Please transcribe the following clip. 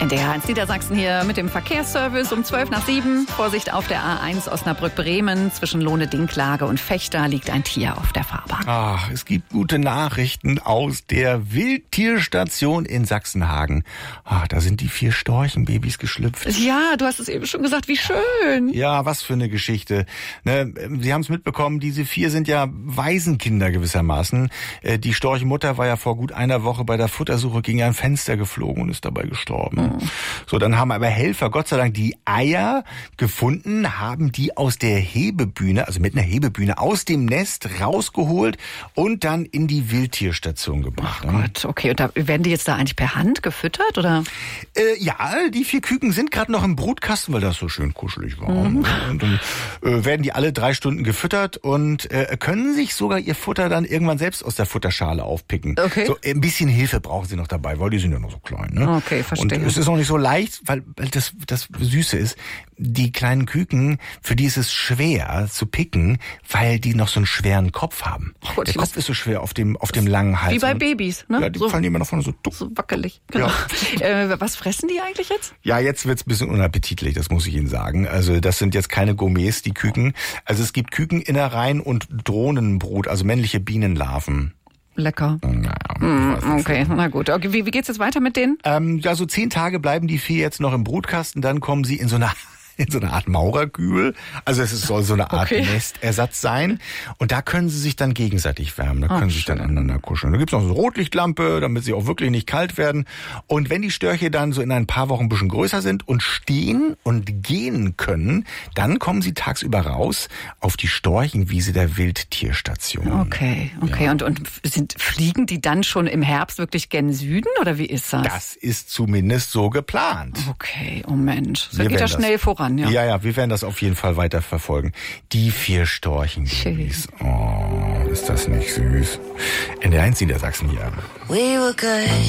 NDR1 Niedersachsen hier mit dem Verkehrsservice um 6:12. Vorsicht auf der A1 Osnabrück-Bremen. Zwischen Lohne-Dinklage und Vechta liegt ein Tier auf der Fahrbahn. Ach, es gibt gute Nachrichten aus der Wildtierstation in Sachsenhagen. Ach, da sind die 4 Storchenbabys geschlüpft. Ja, du hast es eben schon gesagt, wie schön. Ja, was für eine Geschichte. Ne, Sie haben es mitbekommen, diese 4 sind ja Waisenkinder gewissermaßen. Die Storchenmutter war ja vor gut einer Woche bei der Futtersuche gegen ein Fenster geflogen und ist dabei gestorben. So, dann haben aber Helfer Gott sei Dank die Eier gefunden, haben die aus der Hebebühne, also mit einer Hebebühne, aus dem Nest rausgeholt und dann in die Wildtierstation gebracht. Ach Gott, okay. Und werden die jetzt da eigentlich per Hand gefüttert, oder? Ja, die 4 Küken sind gerade noch im Brutkasten, weil das so schön kuschelig war. Und dann werden die alle 3 Stunden gefüttert und können sich sogar ihr Futter dann irgendwann selbst aus der Futterschale aufpicken. Okay. So ein bisschen Hilfe brauchen sie noch dabei, weil die sind ja noch so klein. Ne? Okay, verstehe. Und es ist auch nicht so leicht, weil das Süße ist, die kleinen Küken, für die ist es schwer zu picken, weil die noch so einen schweren Kopf haben. Oh Gott, der Kopf ist so schwer auf dem langen Hals. Wie bei Babys, ne? Ja, die fallen immer nach vorne so duck. So wackelig. Genau. Ja. Was fressen die eigentlich jetzt? Ja, jetzt wird's ein bisschen unappetitlich, das muss ich Ihnen sagen. Also das sind jetzt keine Gourmets, die Küken. Also es gibt Kükeninnereien und Drohnenbrut, also männliche Bienenlarven. Lecker. Naja, okay, na gut. Okay, wie geht's jetzt weiter mit denen? Ja, so 10 Tage bleiben die 4 jetzt noch im Brutkasten, dann kommen sie in so eine Art Maurerkübel. Also soll so eine Art Nestersatz sein. Und da können sie sich dann gegenseitig wärmen. Da können sie sich dann aneinander kuscheln. Da gibt's noch so eine Rotlichtlampe, damit sie auch wirklich nicht kalt werden. Und wenn die Störche dann so in ein paar Wochen ein bisschen größer sind und stehen und gehen können, dann kommen sie tagsüber raus auf die Storchenwiese der Wildtierstation. Okay. Ja. Und fliegen die dann schon im Herbst wirklich gen Süden oder wie ist das? Das ist zumindest so geplant. Okay, oh Mensch. Da geht das schnell voran. Ja, wir werden das auf jeden Fall weiter verfolgen. Die 4 Storchenbabys. Oh, ist das nicht süß. NDR1 Niedersachsen hier. We were good.